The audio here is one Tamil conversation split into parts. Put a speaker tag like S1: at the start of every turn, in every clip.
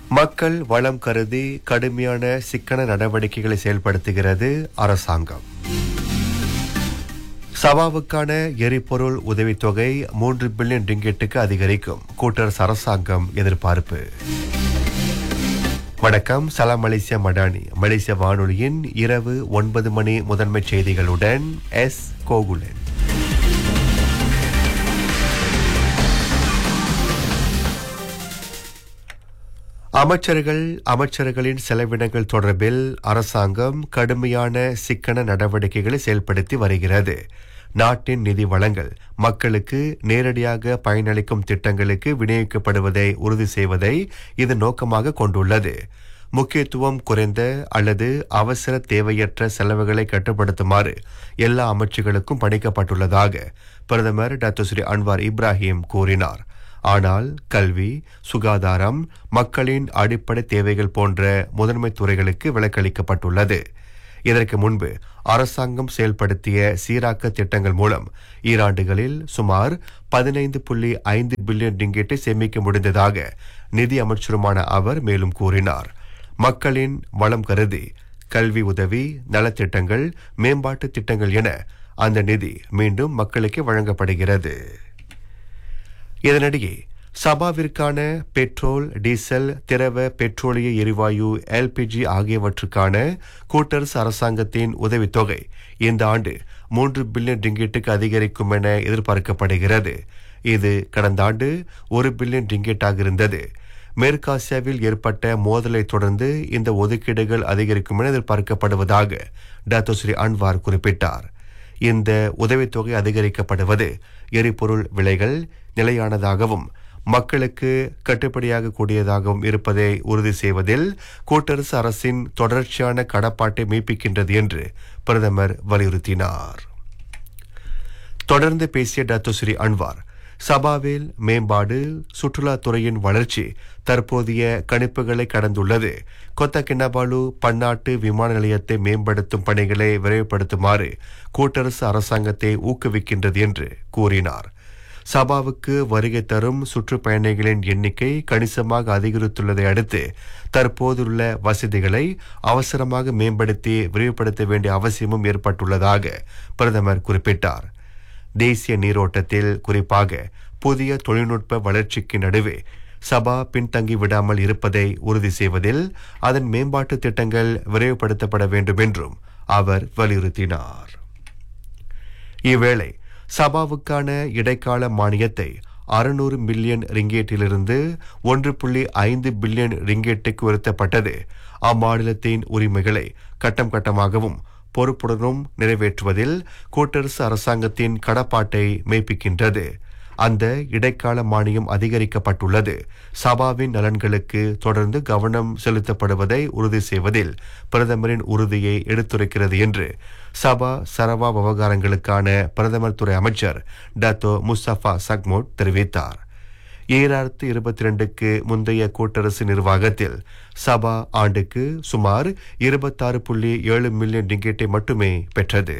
S1: மக்கள் வளம் கருதி கடுமையான சிக்கன நடவடிக்கைகளை செயல்படுத்துகிறது அரசாங்கம். சபாவுக்கான எரிபொருள் உதவித்தொகை 3 பில்லியன் ரிங்கெட்டுக்கு அதிகரிக்கும் கூட்டரசு அரசாங்கம் எதிர்பார்ப்பு. வணக்கம், சலாம் மலேசியா மடானி. மலேசிய வானொலியின் இரவு 9 மணி முதன்மை செய்திகளுடன் எஸ் கோகுலன். அமைச்சர்களின் செலவினங்கள் தொடர்பில் அரசாங்கம் கடுமையான சிக்கன நடவடிக்கைகளை செயல்படுத்தி வருகிறது. நாட்டின் நிதி வளங்கள் மக்களுக்கு நேரடியாக பயனளிக்கும் திட்டங்களுக்கு விநியோகிக்கப்படுவதை உறுதி செய்வதை இது நோக்கமாக கொண்டுள்ளது. முக்கியத்துவம் குறைந்த அல்லது அவசர தேவையற்ற செலவுகளை கட்டுப்படுத்துமாறு எல்லா அமைச்சுகளுக்கும் பணிக்கப்பட்டுள்ளதாக பிரதமர் டாக்டர் அன்வார் இப்ராஹிம் கூறினார். ஆனால் கல்வி, சுகாதாரம், மக்களின் அடிப்படை தேவைகள் போன்ற முதன்மை துறைகளுக்கு விலக்களிக்கப்பட்டுள்ளது. இதற்கு முன்பு அரசாங்கம் செயல்படுத்திய சீராக்க திட்டங்கள் மூலம் ஈராண்டுகளில் சுமார் 15.5 பில்லியன் ரிங்கெட்டை சேமிக்க முடிந்ததாக நிதி அமைச்சருமான அவர் மேலும் கூறினார். மக்களின் வளம் கருதி கல்வி உதவி, நலத்திட்டங்கள், மேம்பாட்டு திட்டங்கள் என அந்த நிதி மீண்டும் மக்களுக்கு வழங்கப்படுகிறது. இதனிடையே சபாவிற்கான பெட்ரோல், டீசல், திரவ பெட்ரோலிய எரிவாயு, எல்பிஜி ஆகியவற்றுக்கான கூட்டரசு அரசாங்கத்தின் உதவித்தொகை இந்த ஆண்டு 3 பில்லியன் ரிங்கெட்டுக்கு அதிகரிக்கும் என எதிர்பார்க்கப்படுகிறது. இது கடந்த ஆண்டு 1 பில்லியன் ரிங்கெட்டாக இருந்தது. மேற்காசியாவில் ஏற்பட்ட மோதலை தொடர்ந்து இந்த ஒதுக்கீடுகள் அதிகரிக்கும் என எதிர்பார்க்கப்படுவதாக டாக்டர் அன்வார் குறிப்பிட்டார். இந்த உதவித்தொகை அதிகரிக்கப்படுவது எரிபொருள் விலைகள் நிலையானதாகவும் மக்களுக்கு கட்டுப்படியாக கூடியதாகவும் இருப்பதை உறுதி செய்வதில் கூட்டரசு அரசின் தொடர்ச்சியான கடப்பாட்டை மெய்ப்பிக்கின்றது என்று பிரதமர் வலியுறுத்தினார். தொடர்ந்து பேசிய டாக்டர் அன்வார், சபாவில் மேம்பாடு, சுற்றுலாத்துறையின் வளர்ச்சி தற்போதைய கணிப்புகளை கடந்துள்ளது. கொத்த கிண்ணபாலு பன்னாட்டு விமான நிலையத்தை மேம்படுத்தும் பணிகளை விரைவுபடுத்துமாறு கூட்டரசு அரசாங்கத்தை ஊக்குவிக்கின்றது என்று கூறினார். சபாவுக்கு வருகை தரும் சுற்றுப்பயணிகளின் எண்ணிக்கை கணிசமாக அதிகரித்துள்ளதை அடுத்து தற்போதுள்ள வசதிகளை அவசரமாக மேம்படுத்தி விரிவுபடுத்த வேண்டிய அவசியமும் ஏற்பட்டுள்ளதாக பிரதமர் குறிப்பிட்டார். தேசிய நீரோட்டத்தில் குறிப்பாக புதிய தொழில்நுட்ப வளர்ச்சிக்கு நடுவே சபா பின்தங்கி விடாமல் இருப்பதை உறுதி செய்வதில் அதன் மேம்பாட்டு திட்டங்கள் விரைவுபடுத்தப்பட வேண்டும் என்றும் அவர் வலியுறுத்தினார். இவ்வேளை சபாவுக்கான இடைக்கால மானியத்தை 600 மில்லியன் ரிங்கேட்டிலிருந்து 1.5 பில்லியன் ரிங்கேட்டுக்கு உயர்த்தப்பட்டது. அம்மாநிலத்தின் உரிமைகளை கட்டம் கட்டமாகவும் பொறுப்புடனும் நிறைவேற்றுவதில் கூட்டரசு அரசாங்கத்தின் கடப்பாட்டை மெய்ப்பிக்கின்றது. அந்த இடைக்கால மானியம் அதிகரிக்கப்பட்டுள்ளது. சபாவின் நலன்களுக்கு தொடர்ந்து கவனம் செலுத்தப்படுவதை உறுதி செய்வதில் பிரதமரின் உறுதியை எடுத்துரைக்கிறது என்று சபா சரவா விவகாரங்களுக்கான பிரதமர் துறை அமைச்சர் டாக்டர் முஸ்தபா சக்மோட் தெரிவித்தார். 2022க்கு முந்தைய கூட்டரசு நிர்வாகத்தில் சபா ஆண்டுக்கு சுமார் 26.7 மில்லியன் ரிங்கெட்டை மட்டுமே பெற்றது.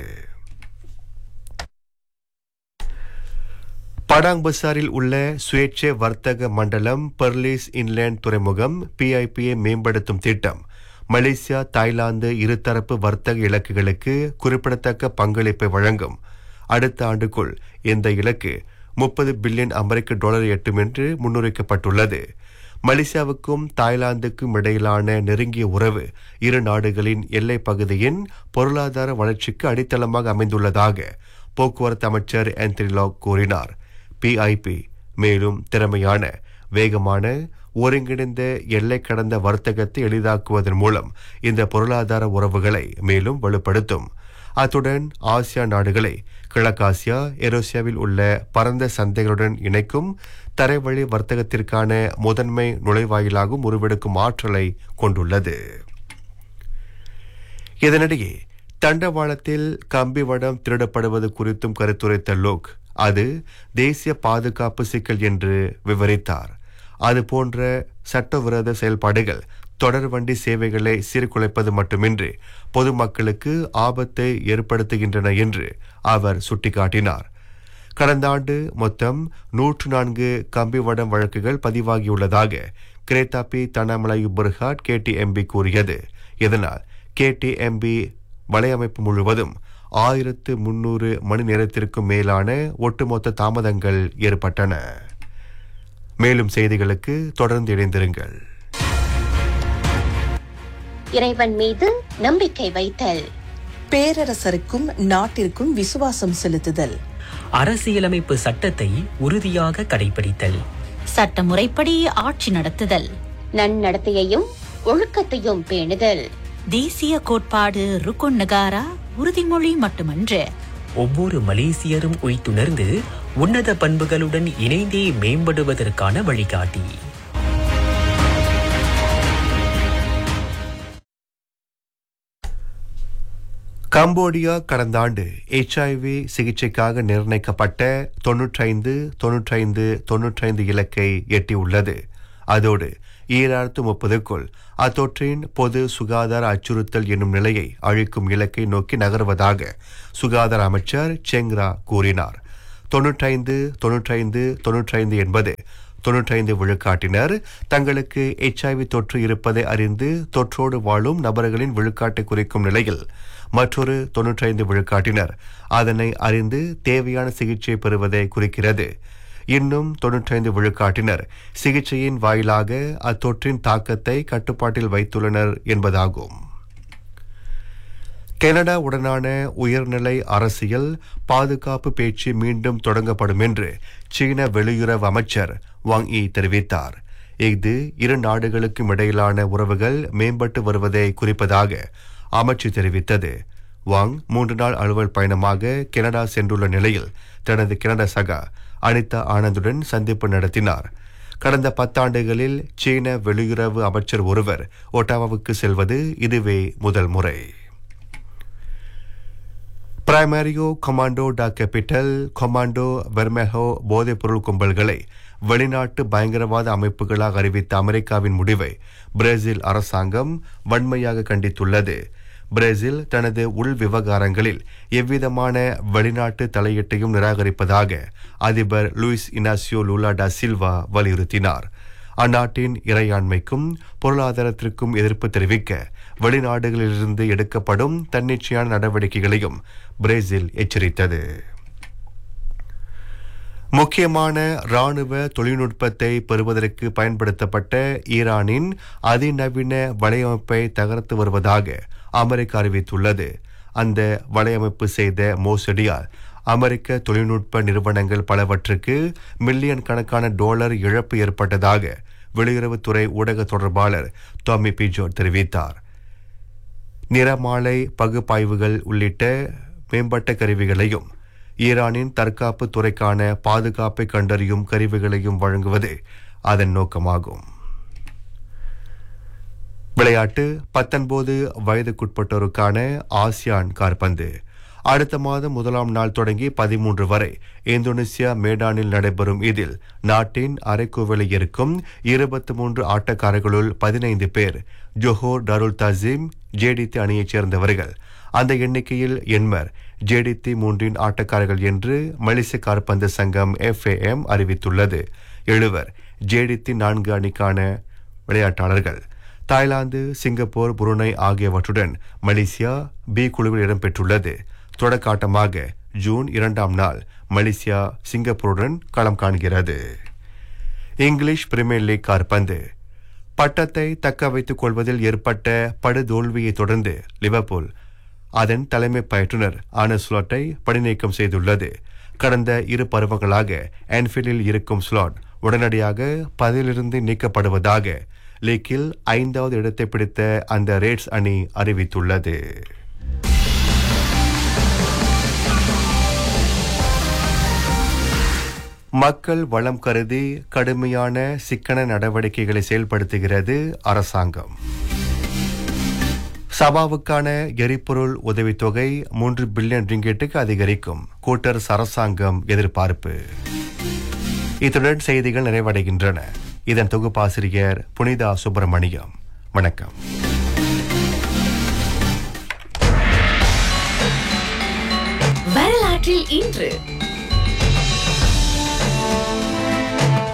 S1: படாங் பசாரில் உள்ள சுயேட்சை வர்த்தக மண்டலம் பெர்லிஸ் இன்லேண்ட் துறைமுகம் PIPயை மேம்படுத்தும் திட்டம் மலேசியா, தாய்லாந்து இருதரப்பு வர்த்தக இலக்குகளுக்கு குறிப்பிடத்தக்க பங்களிப்பை வழங்கும். அடுத்த ஆண்டுக்குள் இந்த இலக்கு 30 பில்லியன் அமெரிக்க டாலர் எட்டும் என்று முன்னுரைக்கப்பட்டுள்ளது. மலேசியாவுக்கும் தாய்லாந்துக்கும் இடையிலான நெருங்கிய உறவு இரு நாடுகளின் எல்லைப் பகுதியின் பொருளாதார வளர்ச்சிக்கு அடித்தளமாக அமைந்துள்ளதாக போக்குவரத்து அமைச்சர் ஆந்தனி லாக் கூறினார். PIP மேலும் திறமையான, வேகமான, ஒருங்கிணைந்த எல்லை கடந்த வர்த்தகத்தை எளிதாக்குவதன் மூலம் இந்த பொருளாதார உறவுகளை மேலும் வலுப்படுத்தும். அத்துடன் ஆசியா நாடுகளை கிழக்காசியா, ஏரோசியாவில் உள்ள பரந்த சந்தைகளுடன் இணைக்கும் தரைவழி வர்த்தகத்திற்கான முதன்மை நுழைவாயிலாகவும் உருவெடுக்கும் ஆற்றலை கொண்டுள்ளது. இதனிடையே தண்டவாளத்தில் கம்பி வடம் திருடப்படுவது குறித்தும் கருத்துரைத்த லோக் அது தேசிய பாதுகாப்பு சிக்கல் என்று விவரித்தார். அதுபோன்ற சட்டவிரோத செயல்பாடுகள் தொடர்வண்டி சேவைகளை சீர்குலைப்பது மட்டுமின்றி பொதுமக்களுக்கு ஆபத்தை ஏற்படுத்துகின்றன என்று அவர் சுட்டிக்காட்டினார். கடந்த ஆண்டு மொத்தம் 104 கம்பி வடம் வழக்குகள் பதிவாகியுள்ளதாக கிரேத்தாப்பி தனமலாயு பர்ஹாட் கேடிஎம்பி கூறியது. இதனால் கேடிஎம்பி வலையமைப்பு முழுவதும் 1300 மணி நேரத்திற்கும் மேலான ஒட்டுமொத்த தாமதங்கள் ஏற்பட்டன. மேலும் செய்திகளுக்கு தொடர்ந்து இணைந்திருங்கள்.
S2: இறைவன் மீது நம்பிக்கை வைத்தல்,
S3: பேரரசருக்கும் நாட்டிற்கும் விசுவாசம் செலுத்துதல்,
S4: அரசியலமைப்பு சட்டத்தை உறுதியாக கடைபிடித்தல்,
S5: சட்டமுறைப்படி ஆட்சி நடத்துதல்,
S2: நன்னடத்தையையும் ஒழுக்கத்தையும் பேணுதல்,
S5: தேசிய கோட்பாடு ருக்குன் நகாரா உறுதிமொழி மட்டுமன்று,
S4: ஒவ்வொரு மலேசியரும் உய்த்துணர்ந்து உன்னத பண்புகளுடன் இணைந்தே மேம்படுவதற்கான வழிகாட்டி.
S1: கம்போடியா கடந்த ஆண்டு HIV சிகிச்சைக்காக நிர்ணயிக்கப்பட்ட 95 இலக்கை எட்டியுள்ளது. அதோடு 2030க்குள் அத்தொற்றின் பொது சுகாதார அச்சுறுத்தல் என்னும் நிலையை அழிக்கும் இலக்கை நோக்கி நகர்வதாக சுகாதார அமைச்சர் செங்ரா கூறினார். 95 என்பது 95 விழுக்காட்டினர் தங்களுக்கு HIV தொற்று இருப்பதை அறிந்து தொற்றோடு வாழும் நபர்களின் விழுக்காட்டை குறிக்கும் நிலையில் மற்றொரு 95 விழுக்காட்டினர் அதனை அறிந்து தேவையான சிகிச்சை பெறுவதை குறிக்கிறது. இன்னும் 95 விழுக்காட்டினர் சிகிச்சையின் வாயிலாக அத்தொற்றின் தாக்கத்தை கட்டுப்பாட்டில் வைத்துள்ளனர் என்பதாகும். கனடா உடனான உயர்நிலை அரசியல் பாதுகாப்பு பேச்சு மீண்டும் தொடங்கப்படும் என்று சீன வெளியுறவு அமைச்சர் வாங் யி தெரிவித்தார். இது இரு நாடுகளுக்கும் இடையிலான உறவுகள் மேம்பட்டு வருவதை குறிப்பதாக அமைச்சு தெரிவித்தது. வாங் 3 நாள் அலுவல் பயணமாக கனடா சென்றுள்ள நிலையில் தனது கனடா சகா அனிதா ஆனந்துடன் சந்திப்பு நடத்தினார். கடந்த 10 ஆண்டுகளில் சீன வெளியுறவு அமைச்சர் ஒருவர் ஒட்டாவாவுக்கு செல்வது இதுவே முதல் முறை. பிரைமரியோ கமாண்டோ டா கேபிட்டல் கமாண்டோ வெர்மெஹோ போதைப்பொருள் கும்பல்களை வெளிநாட்டு பயங்கரவாத அமைப்புகளாக அறிவித்த அமெரிக்காவின் முடிவை பிரேசில் அரசாங்கம் வன்மையாக கண்டித்துள்ளது. பிரேசில் தனது உள் விவகாரங்களில் எவ்விதமான வெளிநாட்டு தலையீட்டையும் நிராகரிப்பதாக அதிபர் லூயிஸ் இனாசியோ லூலா டா சில்வா வலியுறுத்தினார். அந்நாட்டின் இறையாண்மைக்கும் பொருளாதாரத்திற்கும் எதிர்ப்பு தெரிவிக்க வெளிநாடுகளிலிருந்து எடுக்கப்படும் தன்னிச்சையான நடவடிக்கைகளையும் பிரேசில் எச்சரித்தது. முக்கியமான ராணுவ தொழில்நுட்பத்தை பெறுவதற்கு பயன்படுத்தப்பட்ட ஈரானின் அதிநவீன வலையமைப்பை தகர்த்து வருவதாக அமெரிக்கா அறிவித்துள்ளது. அந்த வலையமைப்பு செய்த மோசடியால் அமெரிக்க தொழில்நுட்ப நிறுவனங்கள் பலவற்றுக்கு மில்லியன் கணக்கான டாலர் இழப்பு ஏற்பட்டதாக வெளியுறவுத்துறை ஊடக தொடர்பாளர் டாமி பிஜோட் தெரிவித்தார். நிறமாலை பகுப்பாய்வுகள் உள்ளிட்ட மேம்பட்ட கருவிகளையும் ஈரானின் தற்காப்பு துறைக்கான பாதுகாப்பை கண்டறியும் கருவிகளையும் வழங்குவது அதன் நோக்கமாகும். விளையாட்டு 19 வயதுக்குட்பட்டோருக்கான ஆசியான் காற்பந்து அடுத்த மாதம் 1ஆம் நாள் தொடங்கி 13 வரை இந்தோனேசியா மேடானில் நடைபெறும். இதில் நாட்டின் அரைக்கோவிலில் இருக்கும் 23 ஆட்டக்காரர்களுள் 15 பேர் ஜோஹோர் டாருல் தாசிம் ஜேடித்தி அணியைச் சேர்ந்தவர்கள். அந்த எண்ணிக்கையில் எண்மர் ஜேடித்தி 3 ஆட்டக்காரர்கள் என்று மலேசிய காற்பந்து சங்கம் FAM அறிவித்துள்ளது. 7 ஜேடித்தி 4 அணிக்கான விளையாட்டாளர்கள். தாய்லாந்து, சிங்கப்பூர், புருனை ஆகியவற்றுடன் மலேசியா பி குழுவில் இடம்பெற்றுள்ளது. தொடக்காட்டமாக ஜூன் 2ஆம் நாள் மலேசியா சிங்கப்பூருடன் களம் காண்கிறது. இங்கிலீஷ் பிரீமியர் லீக் காற்பந்து பட்டத்தை தக்க வைத்துக் கொள்வதில் ஏற்பட்ட படுதோல்வியை தொடர்ந்து லிவர்பூல் அதன் தலைமை பயிற்றுனர் ஆர்னே ஸ்லாட்டை பணிநீக்கம் செய்துள்ளது. கடந்த 2 பருவங்களாக ஆன்ஃபீல்டில் இருக்கும் ஸ்லாட் உடனடியாக பதவியிலிருந்து நீக்கப்படுவதாக லீக்கில் 5வது இடத்தை பிடித்த அந்த ரேட்ஸ் அணி அறிவித்துள்ளது. மக்கள் வளம் கருதி கடுமையான சிக்கன நடவடிக்கைகளை செயல்படுத்துகிறது அரசாங்கம். சபாவுக்கான எரிபொருள் உதவித்தொகை 3 பில்லியன் ரிங்கெட்டுக்கு அதிகரிக்கும் கூட்டரசு அரசாங்கம் எதிர்பார்ப்பு. இத்துடன் செய்திகள் நிறைவடைகின்றன. இதன் தொகுப்பாசிரியர் புனிதா சுப்பிரமணியம். வணக்கம்.
S5: வரலாற்றில் இன்று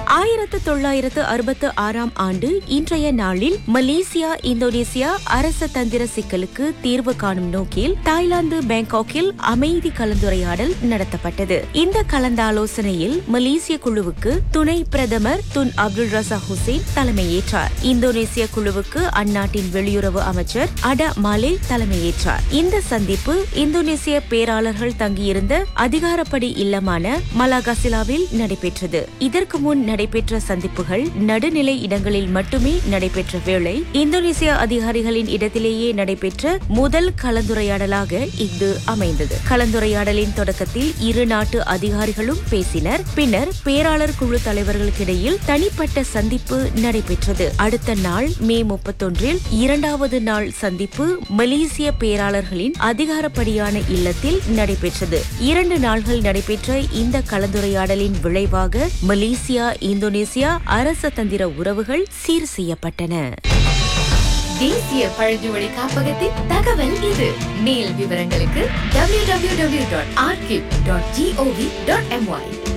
S6: 1966 ஆண்டு இன்றைய நாளில் மலேசியா இந்தோனேசியா அரச தந்திர சிக்கலுக்கு தீர்வு காணும் நோக்கில் தாய்லாந்து பேங்காக்கில் அமைதி கலந்துரையாடல் நடத்தப்பட்டது. இந்த கலந்தாலோசனையில் மலேசிய குழுவுக்கு துணை பிரதமர் துன் அப்துல் ரசாக் ஹுசேன் தலைமையேற்றார். இந்தோனேசிய குழுவுக்கு அந்நாட்டின் வெளியுறவு அமைச்சர் அடா மாலே தலைமையேற்றார். இந்த சந்திப்பு இந்தோனேசிய பேராளர்கள் தங்கியிருந்த அதிகாரப்படி இல்லமான மலாகாசிலாவில் நடைபெற்றது. இதற்கு முன் நடைபெற்ற சந்திப்புகள் நடுநிலை இடங்களில் மட்டுமே நடைபெற்ற வேளை இந்தோனேசிய அதிகாரிகளின் இடத்திலேயே நடைபெற்ற முதல் கலந்துரையாடலாக இது அமைந்தது. கலந்துரையாடலின் தொடக்கத்தில் இரு நாட்டு அதிகாரிகளும் பேசினர். பின்னர் பேராளர் குழு தலைவர்களுக்கிடையில் தனிப்பட்ட சந்திப்பு நடைபெற்றது. அடுத்த நாள் மே 31 இரண்டாவது நாள் சந்திப்பு மலேசிய பேராளர்களின் அதிகாரப்படியான இல்லத்தில் நடைபெற்றது. 2 நாள்கள் நடைபெற்ற இந்த கலந்துரையாடலின் விளைவாக மலேசியா இந்தோனேசியா அரச தந்திர உறவுகள் சீர் செய்யப்பட்டன.
S7: தேசிய பழங்குடி காப்பகத்தின் தகவல் இது. மேல் விவரங்களுக்கு www.archive.gov.my